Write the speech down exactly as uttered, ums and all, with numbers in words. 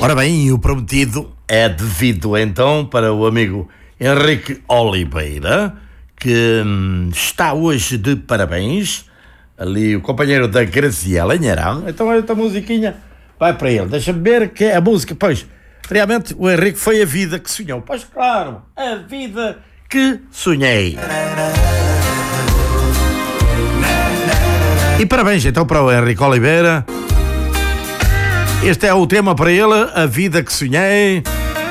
Ora bem, o prometido é devido então para o amigo Henrique Oliveira, que hum, está hoje de parabéns, ali o companheiro da Graziela Inharão. Então esta musiquinha vai para ele, deixa-me ver que é a música, pois, realmente o Henrique foi a vida que sonhou, pois claro, a vida que sonhei. E parabéns então para o Henrique Oliveira. Este é o tema para ele, a vida que sonhei.